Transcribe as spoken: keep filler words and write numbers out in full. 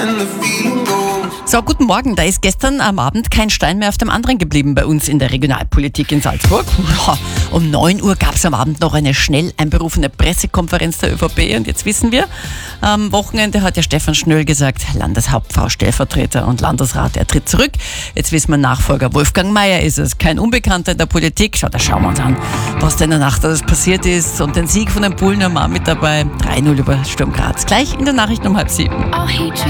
So, guten Morgen. Da ist gestern am Abend kein Stein mehr auf dem anderen geblieben bei uns in der Regionalpolitik in Salzburg. Ja, um neun Uhr gab es am Abend noch eine schnell einberufene Pressekonferenz der ÖVP und jetzt wissen wir, am Wochenende hat ja Stefan Schnöll gesagt, Landeshauptfrau, Stellvertreter und Landesrat, er tritt zurück. Jetzt wissen wir, Nachfolger Wolfgang Maier ist es, kein Unbekannter in der Politik. Schau, da schauen wir uns an, was da in der Nacht alles passiert ist und den Sieg von den Bullen am Abend mit dabei. drei null über Sturm Graz. Gleich in der Nachricht um halb sieben.